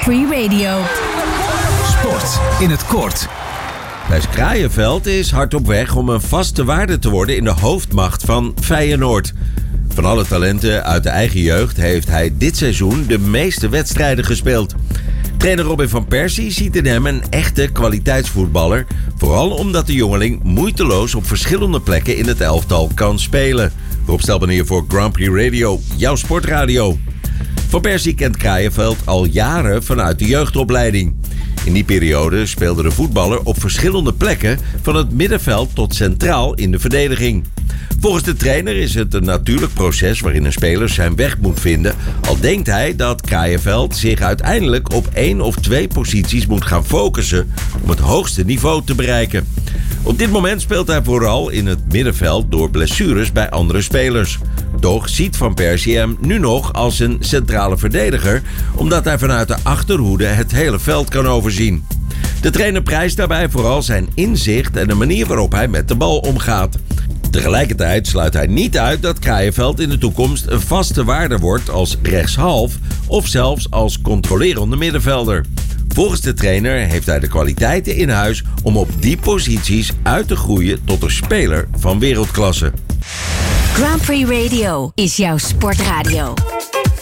Free Radio. Sport in het kort. Thijs Kraaienveld is hard op weg om een vaste waarde te worden in de hoofdmacht van Feyenoord. Van alle talenten uit de eigen jeugd heeft hij dit seizoen de meeste wedstrijden gespeeld. Trainer Robin van Persie ziet in hem een echte kwaliteitsvoetballer. Vooral omdat de jongeling moeiteloos op verschillende plekken in het elftal kan spelen. Rob Stelbanier voor Grand Prix Radio, jouw sportradio. Van Persie kent Kraaienveld al jaren vanuit de jeugdopleiding. In die periode speelde de voetballer op verschillende plekken, van het middenveld tot centraal in de verdediging. Volgens de trainer is het een natuurlijk proces waarin een speler zijn weg moet vinden, al denkt hij dat Kraaienveld zich uiteindelijk op 1 of 2 posities moet gaan focussen om het hoogste niveau te bereiken. Op dit moment speelt hij vooral in het middenveld door blessures bij andere spelers. Toch ziet Van Persie hem nu nog als een centrale verdediger, omdat hij vanuit de achterhoede het hele veld kan overzien. De trainer prijst daarbij vooral zijn inzicht en de manier waarop hij met de bal omgaat. Tegelijkertijd sluit hij niet uit dat Kraaienveld in de toekomst een vaste waarde wordt als rechtshalf of zelfs als controlerende middenvelder. Volgens de trainer heeft hij de kwaliteiten in huis om op die posities uit te groeien tot een speler van wereldklasse. Grand Prix Radio is jouw sportradio.